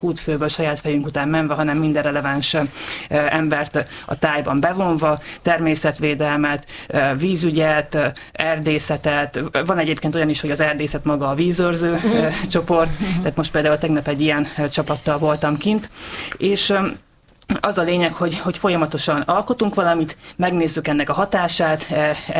kútfőből saját fejünk után menve, hanem minden releváns embert a tájban bevonva, természetvédelmet, vízügyet, erdészetet. Van egyébként olyan is, hogy az erdészet maga a vízőrző csoport, tehát most például tegnap egy ilyen csapattal voltam kint, és az a lényeg, hogy folyamatosan alkotunk valamit, megnézzük ennek a hatását,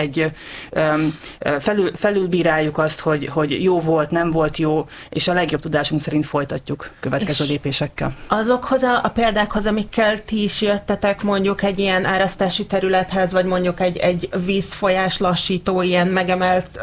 felülbíráljuk azt, hogy jó volt, nem volt jó, és a legjobb tudásunk szerint folytatjuk következő lépésekkel. Azokhoz a példákhoz, amikkel ti is jöttetek mondjuk egy ilyen árasztási területhez, vagy mondjuk egy vízfolyás lassító, ilyen megemelt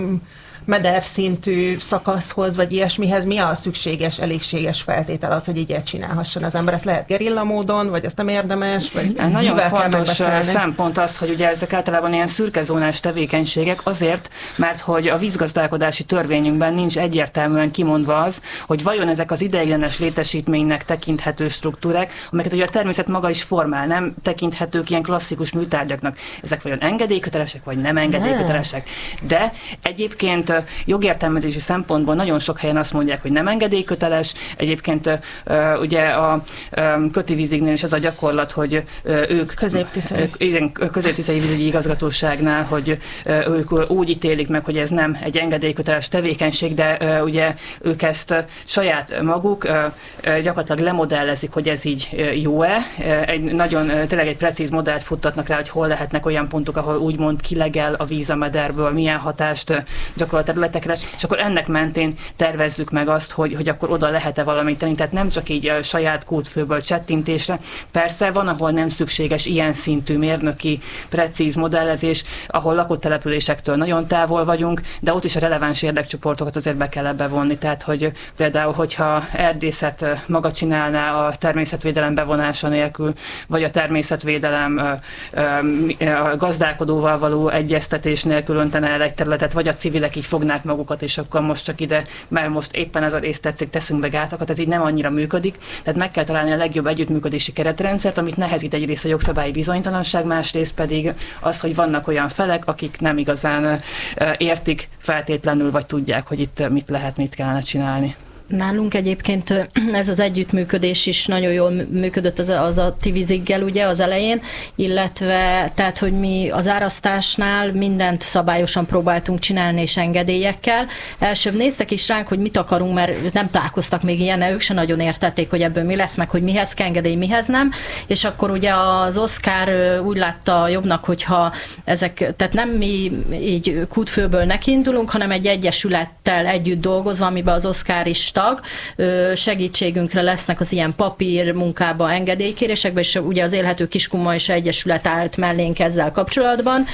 mederszintű szakaszhoz, vagy ilyesmihez, mi a szükséges, elégséges feltétel az, hogy ilyet csinálhasson az ember? Ezt lehet gerilla módon, vagy ezt nem érdemes? Vagy nagyon fontos szempont az, hogy ugye ezek általában ilyen szürkezónás tevékenységek azért, mert hogy a vízgazdálkodási törvényünkben nincs egyértelműen kimondva az, hogy vajon ezek az ideiglenes létesítménynek tekinthető struktúrák, amelyeket ugye a természet maga is formál, nem tekinthetők ilyen klasszikus műtárgyaknak. Ezek vajon engedélykötelesek, vagy nem engedélykötelesek. De egyébként jogértelmezési szempontból nagyon sok helyen azt mondják, hogy nem engedélyköteles. Egyébként ugye a Köti-vízignél is az a gyakorlat, hogy ők középtiszai vízügyi igazgatóságnál, hogy ők úgy ítélik meg, hogy ez nem egy engedélyköteles tevékenység, de ugye ők ezt saját maguk gyakorlatilag lemodellezik, hogy ez így jó-e. Tényleg egy precíz modellt futtatnak rá, hogy hol lehetnek olyan pontok, ahol úgymond kilegel a víz a mederből, milyen hatást gyakorol a területekre, és akkor ennek mentén tervezzük meg azt, hogy akkor oda lehet-e valamit tenni, tehát nem csak így a saját kútfőből csettintésre. Persze van, ahol nem szükséges ilyen szintű mérnöki, precíz modellezés, ahol lakott településektől nagyon távol vagyunk, de ott is a releváns érdekcsoportokat azért be kell ebbe vonni. Tehát, hogy például, hogyha erdészet maga csinálná a természetvédelem bevonása nélkül, vagy a természetvédelem a gazdálkodóval való egyeztetés nélkül öntene el egy területet, vagy a civilek így fognák magukat, és akkor most csak ide, mert most éppen ez a rész tetszik, teszünk be gátakat, ez így nem annyira működik. Tehát meg kell találni a legjobb együttműködési keretrendszert, amit nehezít egyrészt a jogszabályi bizonytalanság, másrészt pedig az, hogy vannak olyan felek, akik nem igazán értik feltétlenül, vagy tudják, hogy itt mit kellene csinálni. Nálunk egyébként ez az együttműködés is nagyon jól működött az a Tiviziggel ugye az elején, illetve tehát, hogy mi az árasztásnál mindent szabályosan próbáltunk csinálni és engedélyekkel. Elsőbb néztek is ránk, hogy mit akarunk, mert nem találkoztak még ilyen, ők se nagyon értették, hogy ebből mi lesz, meg hogy mihez kell engedély, mihez nem. És akkor ugye az Oszkár úgy látta jobbnak, hogyha ezek, tehát nem mi így kútfőből nekiindulunk, hanem egy egyesülettel együtt dolgozva, amiben az Oszkár is tag, segítségünkre lesznek az ilyen papír munkába, engedélykérésekben, és ugye az Élhető Kiskunma és Egyesület állt mellénk ezzel kapcsolatban,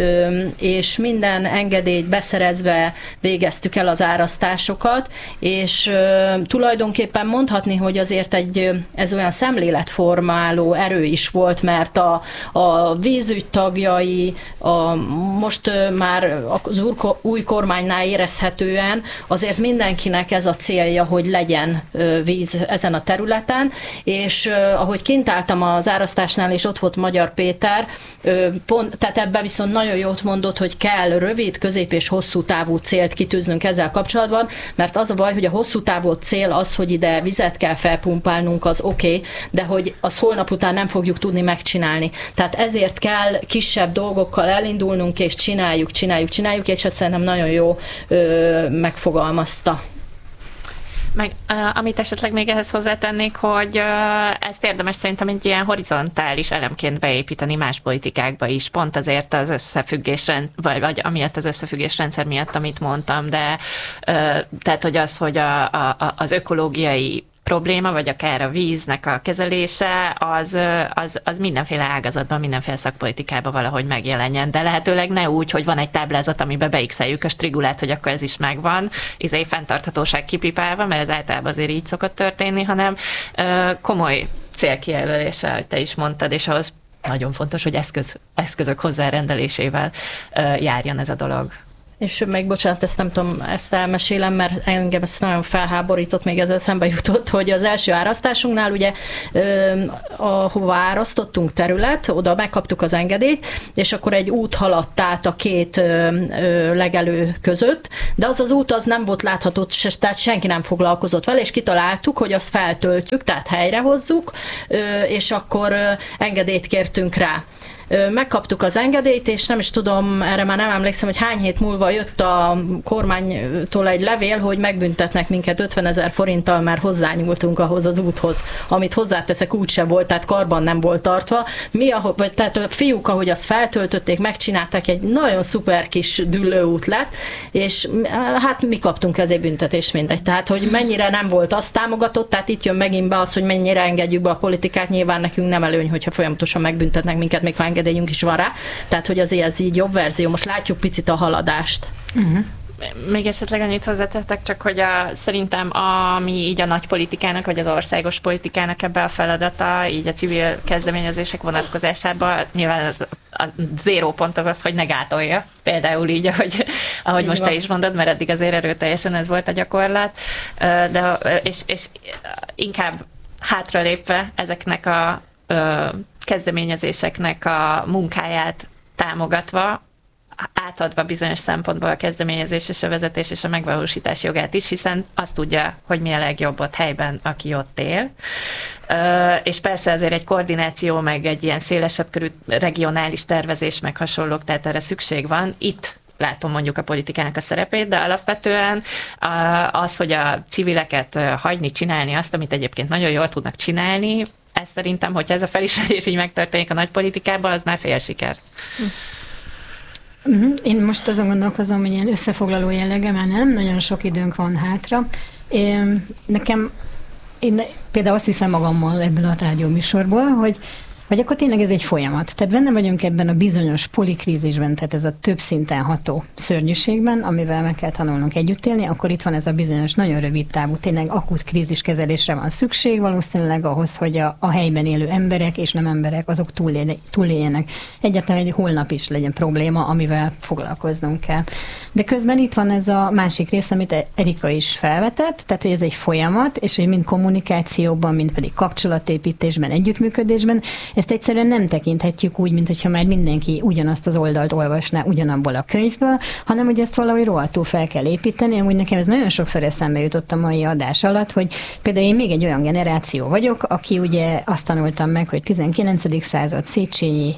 és minden engedélyt beszerezve végeztük el az árasztásokat, és tulajdonképpen mondhatni, hogy azért ez olyan szemléletformáló erő is volt, mert a vízügy tagjai, most már az új kormánynál érezhetően azért mindenkinek ez a célja, hogy legyen víz ezen a területen, és ahogy kint álltam az árasztásnál, és ott volt Magyar Péter, tehát ebben viszont nagyon jót mondott, hogy kell rövid, közép és hosszú távú célt kitűznünk ezzel kapcsolatban, mert az a baj, hogy a hosszú távú cél az, hogy ide vizet kell felpumpálnunk, az oké, de hogy az holnap után nem fogjuk tudni megcsinálni. Tehát ezért kell kisebb dolgokkal elindulnunk, és csináljuk, és ezt szerintem nagyon jó megfogalmazta. Meg amit esetleg még ehhez hozzátennék, hogy ezt érdemes szerintem egy ilyen horizontális elemként beépíteni más politikákba is, pont azért az összefüggés, vagy amiatt az összefüggésrendszer miatt, amit mondtam, de tehát, hogy az ökológiai probléma, vagy akár a víznek a kezelése, az mindenféle ágazatban, mindenféle szakpolitikában valahogy megjelenjen. De lehetőleg ne úgy, hogy van egy táblázat, amiben beixeljük a strigulát, hogy akkor ez is megvan, fenntarthatóság kipipálva, mert ez általában azért így szokott történni, hanem komoly célkijelöléssel, te is mondtad, és ahhoz nagyon fontos, hogy eszközök hozzárendelésével járjon ez a dolog. És még bocsánat, ezt nem tudom, ezt elmesélem, mert engem ezt nagyon felháborított, még ezzel szembe jutott, hogy az első árasztásunknál ugye ahova árasztottunk terület, oda megkaptuk az engedélyt, és akkor egy út haladt át a két legelő között, de az út az nem volt látható, tehát senki nem foglalkozott vele, és kitaláltuk, hogy azt feltöltjük, tehát helyrehozzuk, és akkor engedélyt kértünk rá. Megkaptuk az engedélyt, és nem is tudom, erre már nem emlékszem, hogy hány hét múlva jött a kormánytól egy levél, hogy megbüntetnek minket 50 000 forinttal, mert hozzányúltunk ahhoz az úthoz, amit hozzáteszek úgyse volt, tehát karban nem volt tartva. Tehát a fiúk, ahogy azt feltöltötték, megcsinálták, egy nagyon szuper kis dűlőút lett, és hát mi kaptunk ezért büntetést, mindegy. Tehát, hogy mennyire nem volt azt támogatott, tehát itt jön megint be az, hogy mennyire engedjük be a politikát, nyilván nekünk nem előny, hogyha folyamatosan megbüntetnek minket, még ha engedélyünk is van rá, tehát hogy azért ez így jobb verzió. Most látjuk picit a haladást. Még esetleg annyit hozzátettek, csak hogy szerintem ami így a nagy politikának, vagy az országos politikának ebbe a feladata, így a civil kezdeményezések vonatkozásában nyilván a zéró pont az, hogy ne gátolja. Például így, ahogy most te is mondod, mert eddig azért erőteljesen ez volt a gyakorlat, és inkább hátralépve ezeknek a kezdeményezéseknek a munkáját támogatva, átadva bizonyos szempontból a kezdeményezés és a vezetés és a megvalósítás jogát is, hiszen azt tudja, hogy mi a legjobb ott helyben, aki ott él. És persze azért egy koordináció, meg egy ilyen szélesebb körű regionális tervezés, meg hasonlók, tehát erre szükség van. Itt látom mondjuk a politikának a szerepét, de alapvetően az, hogy a civileket hagyni csinálni azt, amit egyébként nagyon jól tudnak csinálni, ez szerintem, hogyha ez a felismerés így megtörténik a nagy politikában, az már fél siker. Én most azon gondolkozom, hogy ilyen összefoglaló jellege, már nem nagyon sok időnk van hátra. Én például azt viszem magammal ebből a rádióműsorból, hogy akkor tényleg ez egy folyamat. Tehát benne vagyunk ebben a bizonyos polikrízisben, tehát ez a több szinten ható szörnyűségben, amivel meg kell tanulnunk együtt élni, akkor itt van ez a bizonyos nagyon rövid távú, tényleg akut kríziskezelésre van szükség valószínűleg ahhoz, hogy a helyben élő emberek és nem emberek, azok túléljenek. Egyáltalán egy holnap is legyen probléma, amivel foglalkoznunk kell. De közben itt van ez a másik rész, amit Erika is felvetett, tehát hogy ez egy folyamat, és hogy mind kommunikációban, mind pedig kapcsolatépítésben, együttműködésben, ezt egyszerűen nem tekinthetjük úgy, mint hogyha már mindenki ugyanazt az oldalt olvasná ugyanabból a könyvből, hanem hogy ezt valahogy rohadtul fel kell építeni. Amúgy nekem ez nagyon sokszor eszembe jutott a mai adás alatt, hogy például én még egy olyan generáció vagyok, aki ugye azt tanultam meg, hogy 19. század Széchenyi,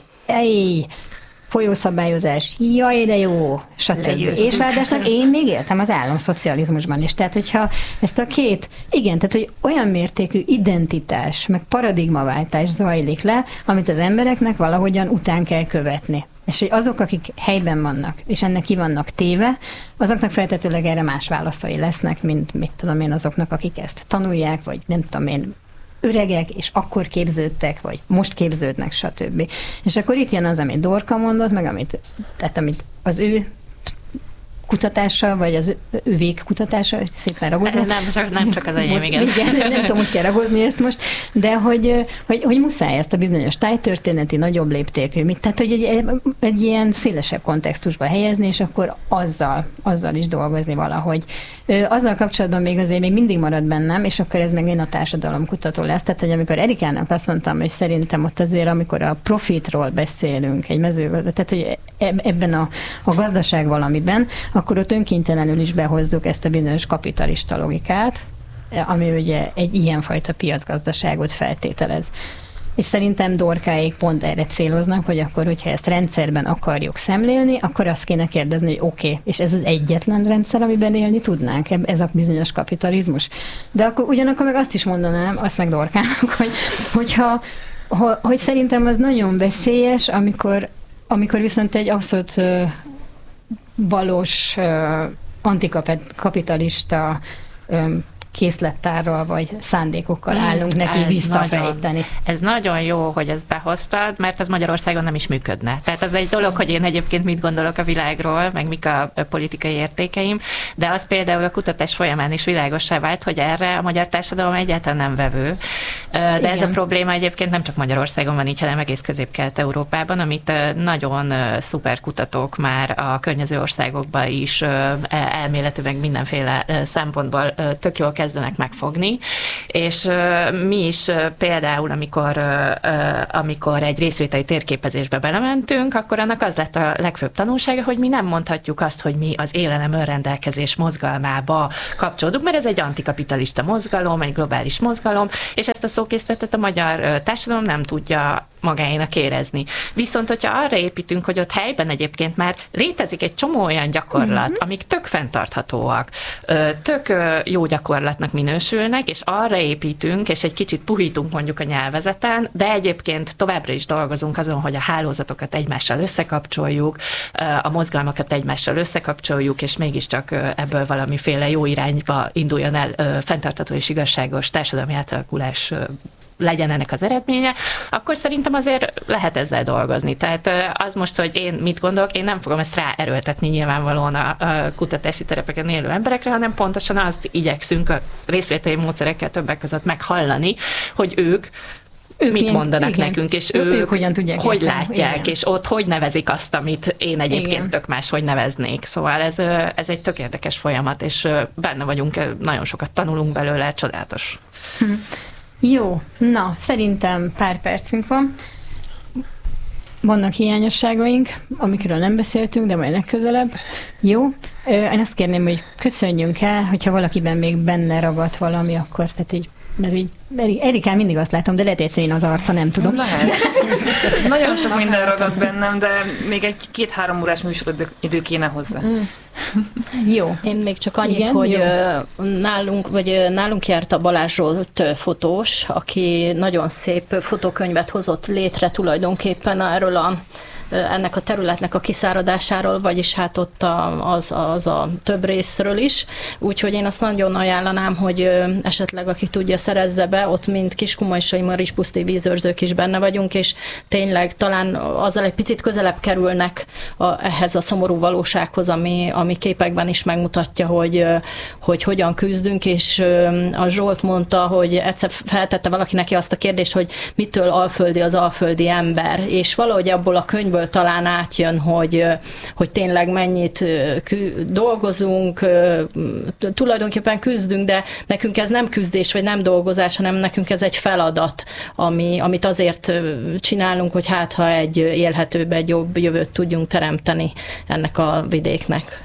folyószabályozás, jaj, de jó, stb. És ráadásul én még éltem az államszocializmusban is. Tehát, hogyha ezt a tehát, hogy olyan mértékű identitás, meg paradigmaváltás zajlik le, amit az embereknek valahogyan után kell követni. És hogy azok, akik helyben vannak, és ennek ki vannak téve, azoknak feltetőleg erre más válaszai lesznek, mint mit tudom én azoknak, akik ezt tanulják, vagy nem tudom én, öregek, és akkor képződtek, vagy most képződnek, stb. És akkor itt jön az, amit Dorka mondott, meg amit az ő kutatása, vagy az ő végkutatása, szépen ragozom. Nem csak az enyém, igen. Nem tudom, hogy kell ragozni ezt most, de hogy muszáj ezt a bizonyos tájtörténeti, nagyobb léptékű, tehát hogy egy ilyen szélesebb kontextusba helyezni, és akkor azzal is dolgozni valahogy. Azzal kapcsolatban még mindig marad bennem, és akkor ez meg én a társadalomkutató lesz. Tehát, hogy amikor Erikának azt mondtam, hogy szerintem ott azért, amikor a profitról beszélünk egy mezőgazdaságban, tehát, hogy ebben a gazdaság valamiben, akkor ott önkénytelenül is behozzuk ezt a bizonyos kapitalista logikát, ami ugye egy ilyenfajta piacgazdaságot feltételez. És szerintem Dorkáék pont erre céloznak, hogy akkor, hogyha ezt rendszerben akarjuk szemlélni, akkor azt kéne kérdezni, hogy oké, és ez az egyetlen rendszer, amiben élni tudnánk, ez a bizonyos kapitalizmus. De akkor ugyanakkor meg azt is mondanám, azt meg Dorkának, hogy szerintem az nagyon veszélyes, amikor viszont egy abszolút valós antikapitalista készlettárral vagy szándékokkal állunk neki visszafejteni. Ez nagyon jó, hogy ezt behoztad, mert ez Magyarországon nem is működne. Tehát az egy dolog, hogy én egyébként mit gondolok a világról, meg mik a politikai értékeim, de az például a kutatás folyamán is világossá vált, hogy erre a magyar társadalom egyáltalán nem vevő. De ez a probléma egyébként nem csak Magyarországon van így, hanem egész Közép-Kelet-Európában, amit nagyon szuper kutatók már a környező országokban is elméletileg mindenféle szempontból tök jól kezdenek megfogni, és mi is például, amikor egy részvételi térképezésbe belementünk, akkor annak az lett a legfőbb tanulsága, hogy mi nem mondhatjuk azt, hogy mi az élelem önrendelkezés mozgalmába kapcsolódunk, mert ez egy antikapitalista mozgalom, egy globális mozgalom, és ezt a szókészletet a magyar társadalom nem tudja magáénak érezni. Viszont, hogyha arra építünk, hogy ott helyben egyébként már létezik egy csomó olyan gyakorlat, amik tök fenntarthatóak, tök jó gyakorlatnak minősülnek, és arra építünk, és egy kicsit puhítunk mondjuk a nyelvezeten, de egyébként továbbra is dolgozunk azon, hogy a hálózatokat egymással összekapcsoljuk, a mozgalmakat egymással összekapcsoljuk, és mégiscsak ebből valamiféle jó irányba induljon el fenntartható és igazságos társadalmi átalakulás legyen ennek az eredménye, akkor szerintem azért lehet ezzel dolgozni. Tehát az most, hogy én mit gondolok, én nem fogom ezt ráerőltetni nyilvánvalóan a kutatási terepeken élő emberekre, hanem pontosan azt igyekszünk a részvételi módszerekkel többek között meghallani, hogy ők mit mondanak nekünk, és ők hogyan tudják hogy látják, igen. És ott hogy nevezik azt, amit én egyébként tök máshogy neveznék. Szóval ez egy tök érdekes folyamat, és benne vagyunk, nagyon sokat tanulunk belőle, csodálatos. Jó, na, szerintem pár percünk van. Vannak hiányosságaink, amikről nem beszéltünk, de majd legközelebb. Jó, én azt kérném, hogy köszönjünk el, hogyha valakiben még benne ragadt valami, akkor tehát így, mert így Erikán mindig azt látom, de lehet, hogy egyszerűen az arca, nem tudom. Lehet. Nagyon sok minden ragadt bennem, de még egy 2-3 órás műsoridő kéne hozzá. Jó. Én még csak annyit, igen, hogy nálunk járt a Balázs Zsolt fotós, aki nagyon szép fotókönyvet hozott létre tulajdonképpen ennek a területnek a kiszáradásáról, vagyis hát ott az a több részről is. Úgyhogy én azt nagyon ajánlanám, hogy esetleg aki tudja, szerezze be, ott mind Kiskunmajsai Marispuszti vízőrzők is benne vagyunk, és tényleg talán azzal egy picit közelebb kerülnek ehhez a szomorú valósághoz, ami képekben is megmutatja, hogy hogyan küzdünk, és a Zsolt mondta, hogy egyszer feltette valaki neki azt a kérdést, hogy mitől alföldi az alföldi ember, és valahogy abból a könyvből talán átjön, hogy tényleg mennyit dolgozunk, tulajdonképpen küzdünk, de nekünk ez nem küzdés, vagy nem dolgozás, hanem nekünk ez egy feladat, amit azért csinálunk, hogy ha egy élhetőbb, egy jobb jövőt tudjunk teremteni ennek a vidéknek.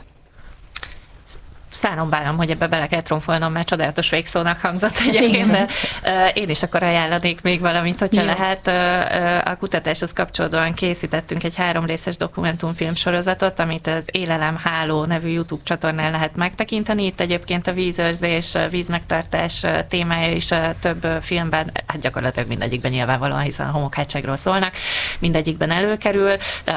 Szánom bánom, hogy ebbe bele kell tromfolnom, mert csodálatos végszónak hangzott egyébként, de én is akkor ajánlanék még valamit, hogyha lehet. A kutatáshoz kapcsolódóan készítettünk egy 3 részes dokumentumfilm sorozatot, amit az Élelem Háló nevű YouTube csatornán lehet megtekinteni. Itt egyébként a vízőrzés, vízmegtartás témája is több filmben, hát gyakorlatilag mindegyikben nyilvánvalóan, hiszen a homokhátságról szólnak, mindegyikben előkerül.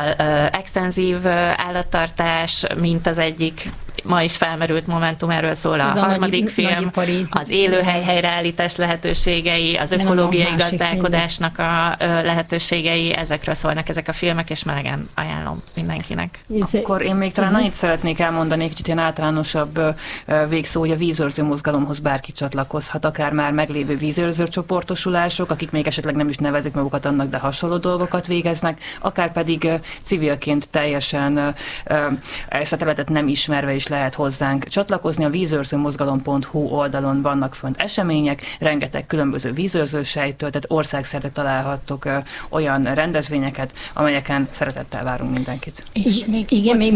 Extenzív állattartás, mint az egyik ma is felmerült momentum, erről szól a harmadik film, az élőhely helyreállítás lehetőségei, az ökológiai gazdálkodásnak a lehetőségei, ezekről szólnak ezek a filmek, és melegen ajánlom mindenkinek. Akkor én még talán annyit szeretnék elmondani, kicsit ilyen általánosabb végszó, hogy a vízőrző mozgalomhoz bárki csatlakozhat, akár már meglévő vízőrző csoportosulások, akik még esetleg nem is nevezik magukat annak, de hasonló dolgokat végeznek, akár pedig civilként teljesen ezt a területet nem ismerve is lehet hozzánk csatlakozni. A vízőrzőmozgalom.hu oldalon vannak fönt események, rengeteg különböző vízőrzősejtől, tehát országszerte találhattok olyan rendezvényeket, amelyeken szeretettel várunk mindenkit. És még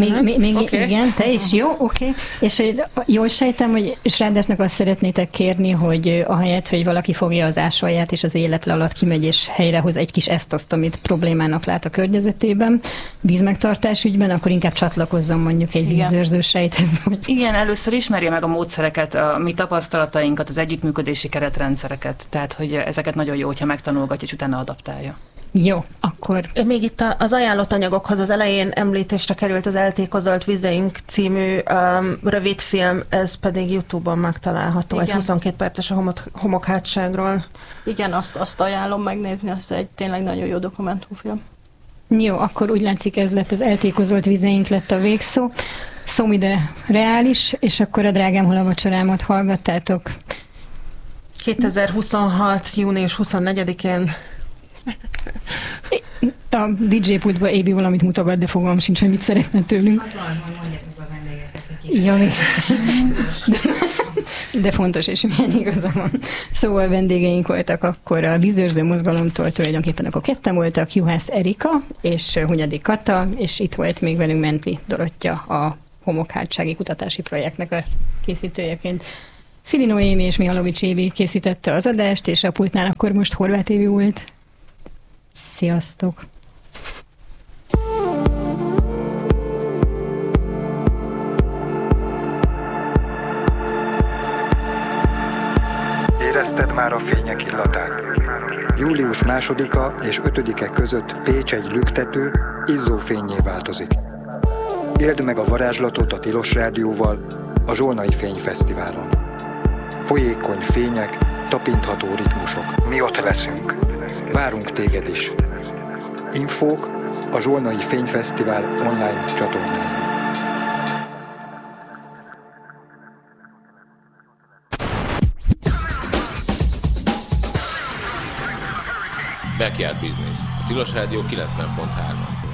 igen, te is, jó, oké. És jól sejtem, hogy Srándásnak azt szeretnétek kérni, hogy ahelyett, hogy valaki fogja az ásolját és az életle alatt kimegy és helyrehoz egy kis ezt-azt, amit problémának lát a környezetében, vízmegtartás ügyben, akkor inkább csatlakozzon mondjuk egy vízőrzősejthez. Igen, először ismerje meg a módszereket, a mi tapasztalatainkat, az együttműködési keretrendszereket, tehát hogy ezeket nagyon jó, hogyha megtanulgatja, és utána adaptálja. Jó, akkor... Még itt az ajánlott anyagokhoz az elején említésre került az Eltékozolt vizeink című rövidfilm, ez pedig YouTube-on megtalálható, igen. Egy 22 perces a homokhátságról. Igen, azt ajánlom megnézni, az egy tényleg nagyon jó dokumentumfilm. Jó, akkor úgy látszik, ez lett az Eltékozolt vizeink lett a végszó. Szomide reális, és akkor a Drágám hol a vacsorámat hallgattátok. 2026. június 24-én. A DJ pultba Évi valamit mutogat, de fogalmam sincs, hogy mit szeretne tőlünk. Az van, hogy mondjátok a vendégeket. Ja, de fontos, és milyen igaza van. Szóval vendégeink voltak akkor a vízőrző mozgalomtól, tulajdonképpen akkor ketten voltak, Juhász Erika és Hunyadi Kata, és itt volt még velünk Mentli Dorottya, a homokhátsági kutatási projektnek a készítőjeként. Szili Noémi és Mihalovics Évi készítette az adást, és a pultnál akkor most Horváth Évi volt. Sziasztok! Érezted már a fények illatát? Július 2-a és 5-e között Pécs egy lüktető, izzó fénnyé változik. Éld meg a varázslatot a Tilos Rádióval a Zsolnai Fényfesztiválon. Folyékony fények, tapintható ritmusok. Mi ott leszünk. Várunk téged is. Infók a Zsolnai Fényfesztivál online csatornáján. Backyard Business. A Tilos Rádió 90.3.